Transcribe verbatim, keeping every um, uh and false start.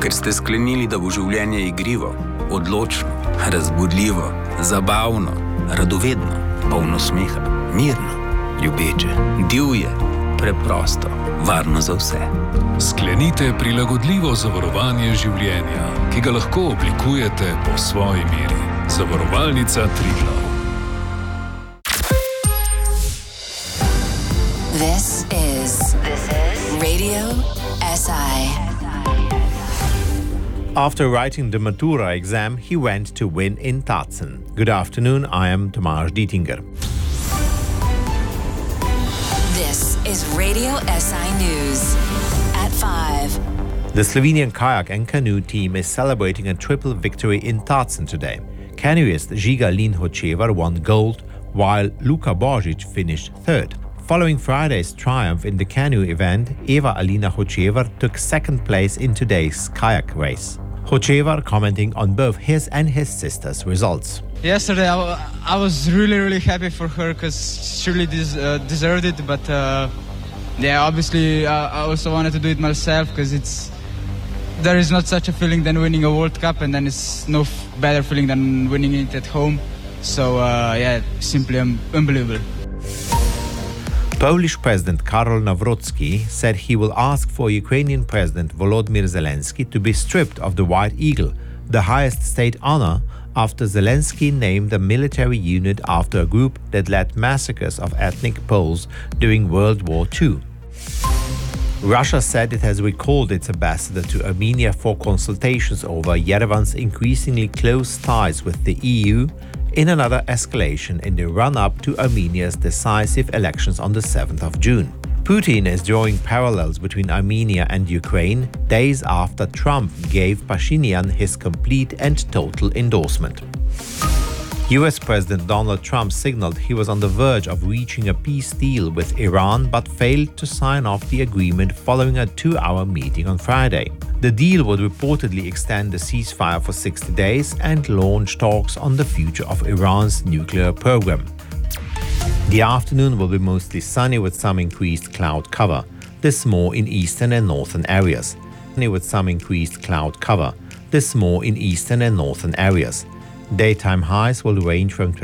ker ste sklenili, da bo življenje igrivo, odločno, razbudljivo, zabavno, radovedno, polno smeha, mirno, ljubeče, divje, preprosto, varno za vse. Sklenite prilagodljivo zavarovanje življenja, ki ga lahko oblikujete po svoji meri. Zavarovalnica Triglav. This is, this is Radio S I. After writing the Matura exam, he went to win in Tatzen. Good afternoon, I am Tomasz Dietinger. This is Radio S I News at five. The Slovenian kayak and canoe team is celebrating a triple victory in Tatzen today. Canoeist Žiga Lin Hočevar won gold, while Luka Božič finished third. Following Friday's triumph in the canoe event, Eva Alina Hočevar took second place in today's kayak race. Hočevar commenting on both his and his sister's results. Yesterday, I, w- I was really, really happy for her because she really des- uh, deserved it. But uh, yeah, obviously, uh, I also wanted to do it myself because it's there is not such a feeling than winning a World Cup, and then it's no f- better feeling than winning it at home. So uh, yeah, simply um, unbelievable. Polish President Karol Nawrocki said he will ask for Ukrainian President Volodymyr Zelensky to be stripped of the White Eagle, the highest state honor, after Zelensky named a military unit after a group that led massacres of ethnic Poles during World War Two. Russia said it has recalled its ambassador to Armenia for consultations over Yerevan's increasingly close ties with the E U, in another escalation in the run-up to Armenia's decisive elections on the seventh of June. Putin is drawing parallels between Armenia and Ukraine days after Trump gave Pashinyan his complete and total endorsement. U S President Donald Trump signaled he was on the verge of reaching a peace deal with Iran but failed to sign off the agreement following a two-hour meeting on Friday. The deal would reportedly extend the ceasefire for sixty days and launch talks on the future of Iran's nuclear program. The afternoon will be mostly sunny with some increased cloud cover. This more in eastern and northern areas. Sunny with some increased cloud cover. This more in eastern and northern areas. Daytime highs will range from